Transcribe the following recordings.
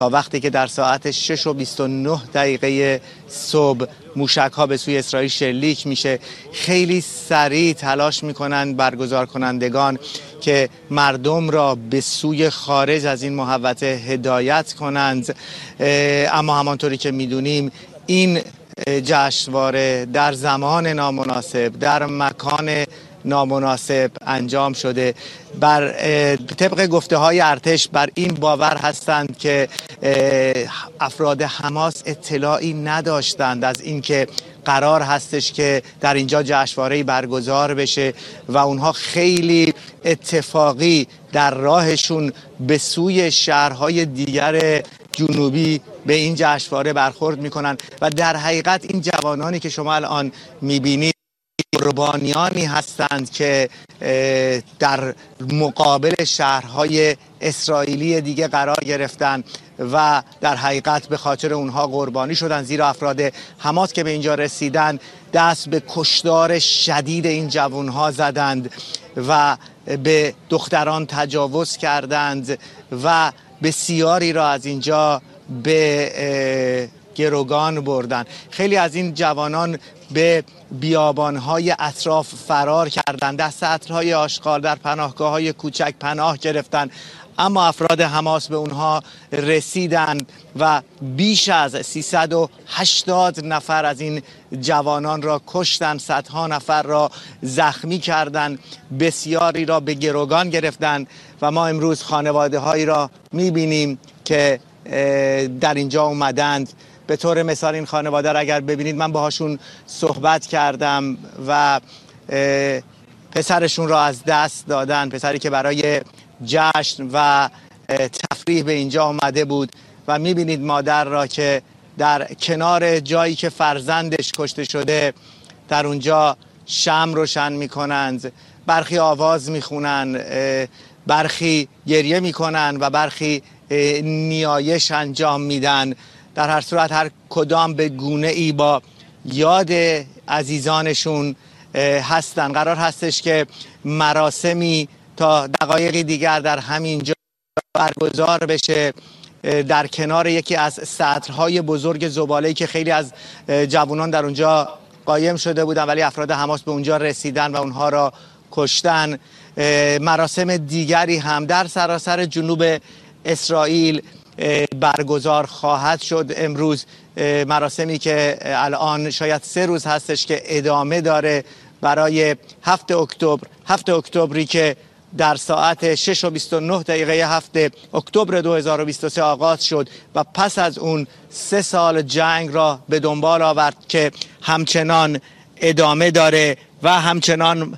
تا وقتی که در ساعت 6:29 صبح موشک‌ها به سوی اسرائیل شلیک میشه، خیلی سریع تلاش میکنن برگزار کنندگان که مردم را به سوی خارج از این محوطه هدایت کنند. اما همانطوری که میدونیم این جشنواره در زمان نامناسب، در مکان نامناسب انجام شده. بر طبق گفته های ارتش بر این باور هستند که افراد حماس اطلاعی نداشتند از اینکه قرار هستش که در اینجا جشنواره‌ای برگزار بشه و اونها خیلی اتفاقی در راهشون به سوی شهرهای دیگر جنوبی به این جشنواره برخورد میکنن و در حقیقت این جوانانی که شما الان میبینید قربانیانی هستند که در مقابل شهرهای اسرائیلی دیگه قرار گرفتن و در حقیقت به خاطر اونها قربانی شدن، زیرا افراد حماس که به اینجا رسیدن دست به کشتار شدید این جوانها زدند و به دختران تجاوز کردند و بسیاری را از اینجا به گروگان بردن. خیلی از این جوانان به بیابانهای اطراف فرار کردند، در سطرهای آشغال، در پناهگاه‌های کوچک پناه گرفتند، اما افراد حماس به اونها رسیدند و بیش از 380 نفر از این جوانان را کشتند، صدها نفر را زخمی کردند، بسیاری را به گروگان گرفتند و ما امروز خانواده هایی را میبینیم که در اینجا اومدند. به طور مثال این خانواده را اگر ببینید، من باهاشون صحبت کردم و پسرشون را از دست دادن، پسری که برای جشن و تفریح به اینجا آمده بود و میبینید مادر را که در کنار جایی که فرزندش کشته شده در اونجا شمع روشن میکنند، برخی آواز میخونن، برخی گریه میکنن و برخی نیایش انجام میدن. در هر صورت هر کدام به گونه ای با یاد عزیزانشون هستن. قرار هستش که مراسمی تا دقایقی دیگر در همینجا برگزار بشه در کنار یکی از سطرهای بزرگ زباله‌ای که خیلی از جوانان در اونجا قایم شده بودن ولی افراد حماس به اونجا رسیدن و اونها را کشتن. مراسم دیگری هم در سراسر جنوب اسرائیل برگزار خواهد شد امروز، مراسمی که الان شاید 3 روز هستش که ادامه داره برای 7 اکتبری که در ساعت 6:29 7 اکتبر 2023 آغاز شد و پس از اون 3 سال جنگ را به دنبال آورد که همچنان ادامه داره و همچنان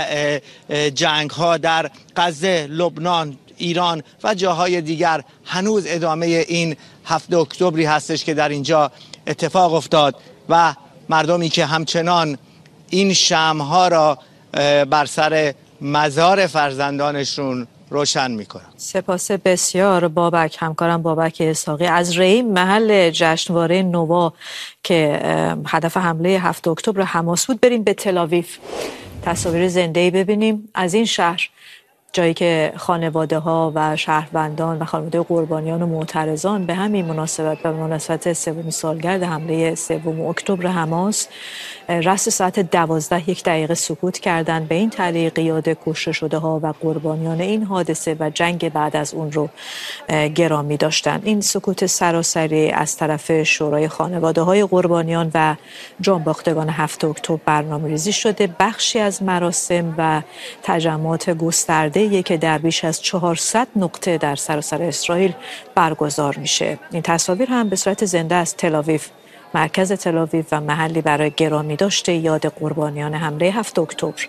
جنگ ها در غزه، لبنان، ایران و جاهای دیگر هنوز ادامه این 7 اکتبری هستش که در اینجا اتفاق افتاد و مردمی که همچنان این شمع‌ها را بر سر مزار فرزندانشون روشن میکنن. سپاس بسیار بابک، همکارم بابک اسحاقی از ریم، محل جشنواره نووا که هدف حمله 7 اکتبر حماس بود. بریم به تل‌آویو، تصاویر زنده‌ای ببینیم از این شهر، جایی که خانواده ها و شهروندان و خانواده قربانیان و معترضان به همین مناسبت، به مناسبت 3 سالگرد حمله 3 اکتبر حماس، رأس ساعت 12 1 دقیقه سکوت کردند. به این طریق یاد کشته شده ها و قربانیان این حادثه و جنگ بعد از اون رو گرامی داشتند. این سکوت سراسری از طرف شورای خانواده های قربانیان و جانباختگان 7 اکتبر برنامه‌ریزی شده. بخشی از مراسم و تجمعات گسترده که در بیش از 400 نقطه در سراسر اسرائیل برگزار میشه. این تصاویر هم به صورت زنده از تل‌آویو، مرکز تل‌آویو و محلی برای گرامی داشته یاد قربانیان حمله 7 اکتبر.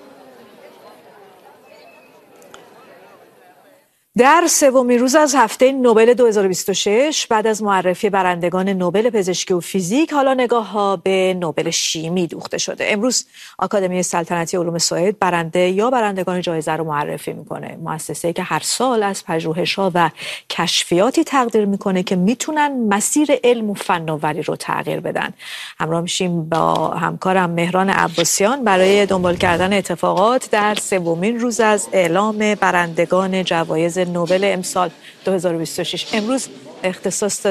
در 3مین روز از هفته نوبل 2026 بعد از معرفی برندگان نوبل پزشکی و فیزیک، حالا نگاه ها به نوبل شیمی دوخته شده. امروز آکادمی سلطنتی علوم سوئد برنده یا برندگان جایزه رو معرفی میکنه. مؤسسه‌ای که هر سال از پژوهش‌ها و کشفیاتی تقدیر میکنه که میتونن مسیر علم و فناوری رو تغییر بدن. همراه میشیم با همکارم مهران عباسیان برای دنبال کردن اتفاقات در 3مین روز از اعلام برندگان جوایز نوبل امسال 2026. امروز اختصاص